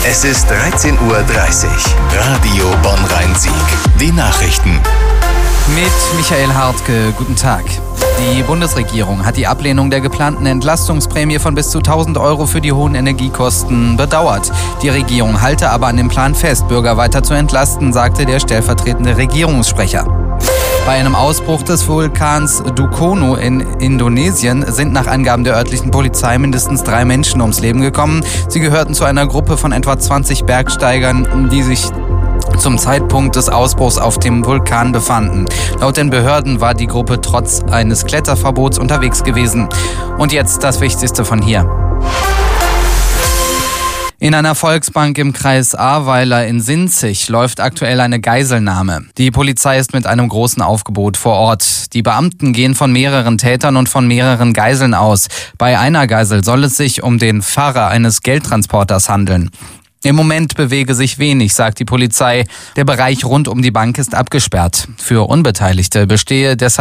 Es ist 13:30 Uhr. Radio Bonn-Rhein-Sieg. Die Nachrichten. Mit Michael Hartke, guten Tag. Die Bundesregierung hat die Ablehnung der geplanten Entlastungsprämie von bis zu 1.000 € für die hohen Energiekosten bedauert. Die Regierung halte aber an dem Plan fest, Bürger weiter zu entlasten, sagte der stellvertretende Regierungssprecher. Bei einem Ausbruch des Vulkans Dukono in Indonesien sind nach Angaben der örtlichen Polizei mindestens 3 Menschen ums Leben gekommen. Sie gehörten zu einer Gruppe von etwa 20 Bergsteigern, die sich zum Zeitpunkt des Ausbruchs auf dem Vulkan befanden. Laut den Behörden war die Gruppe trotz eines Kletterverbots unterwegs gewesen. Und jetzt das Wichtigste von hier. In einer Volksbank im Kreis Ahrweiler in Sinzig läuft aktuell eine Geiselnahme. Die Polizei ist mit einem großen Aufgebot vor Ort. Die Beamten gehen von mehreren Tätern und von mehreren Geiseln aus. Bei einer Geisel soll es sich um den Fahrer eines Geldtransporters handeln. Im Moment bewege sich wenig, sagt die Polizei. Der Bereich rund um die Bank ist abgesperrt. Für Unbeteiligte bestehe deshalb